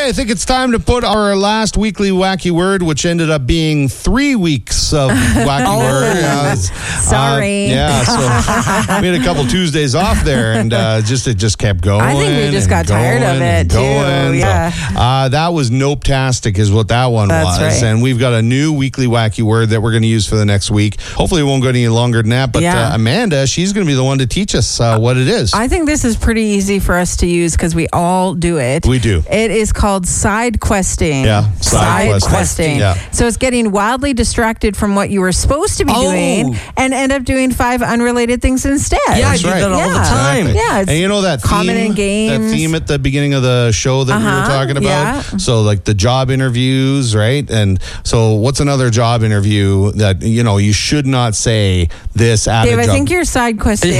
I think it's time to put our last weekly wacky word, which ended up being 3 weeks of wacky word. Sorry. So we had a couple Tuesdays off there, and it just kept going. I think we just got tired of it, too. Yeah. So, that was nope-tastic is what that one was. Right. And we've got a new weekly wacky word that we're going to use for the next week. Hopefully it won't go any longer than that, but Amanda, she's going to be the one to teach us what it is. I think this is pretty easy for us to use because we all do it. We do. It is called side questing. Yeah, side questing. Yeah. So it's getting wildly distracted from what you were supposed to be doing and end up doing 5 unrelated things instead. Yeah, I do that all the time. Exactly. Yeah, and you know that common theme, in games. that theme at the beginning of the show that we were talking about? Yeah. So like the job interviews, right? And so what's another job interview that, you should not say this at Dave, a job? I think you're side questing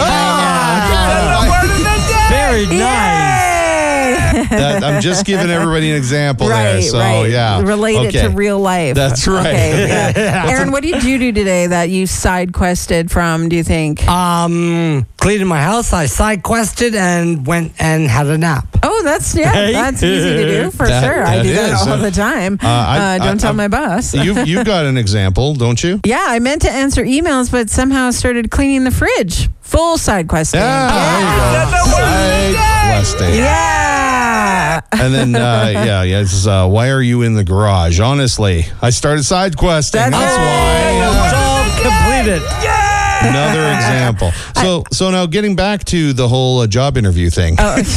Very nice. I'm just giving everybody an example there. So, yeah. Relate it to real life. That's right. Okay, yeah. Aaron, what did you do today that you side quested from, do you think? Cleaning my house, I side quested and went and had a nap. Oh, that's easy to do for sure. I do that all the time. Don't tell my boss. You've got an example, don't you? Yeah, I meant to answer emails, but somehow started cleaning the fridge. Full side questing. Yeah, there you go. Side questing. Yeah. And then, it's, why are you in the garage? Honestly, I started side questing. That's why. Job completed. Another example. So now getting back to the whole job interview thing.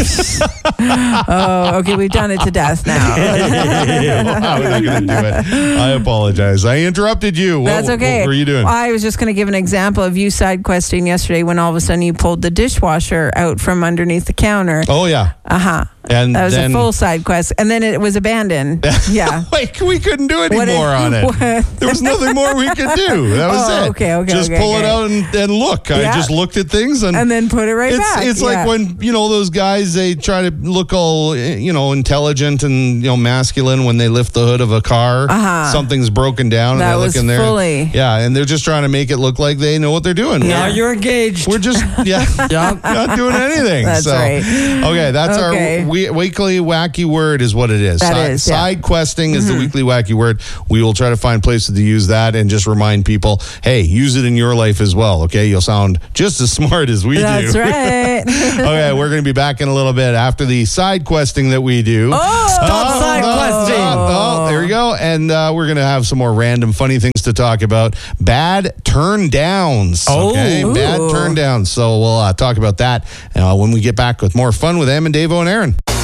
Okay, we've done it to death now. How was I going to do it? I apologize. I interrupted you. That's okay. What were you doing? I was just going to give an example of you side questing yesterday when all of a sudden you pulled the dishwasher out from underneath the counter. Oh, yeah. And that was then, a full side quest, and then it was abandoned. Yeah. Wait, we couldn't do any more on it. There was nothing more we could do. That was it. Okay. Just pull it out and look. I just looked at things and then put it right back. It's like when those guys, they try to look all intelligent and masculine when they lift the hood of a car. Something's broken down that and they look in there. Fully. Yeah, and they're just trying to make it look like they know what they're doing. Now you're engaged. We're just not doing anything. That's right. Okay, that's our weekly wacky word is what it is. Side questing is the weekly wacky word. We will try to find places to use that and just remind people, hey, use it in your life as well, okay? You'll sound just as smart as we do. That's right. Okay, we're going to be back in a little bit after the side questing that we do. Stop side questing. There we go. And we're going to have some more random funny things to talk about. Bad turn downs. Okay, bad turn downs. So we'll talk about that when we get back with more fun with Em and Davo and Aaron.